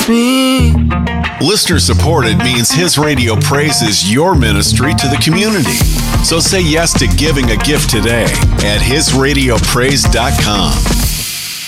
against me. Listener supported means His Radio Praise is your ministry to the community. So say yes to giving a gift today at hisradiopraise.com.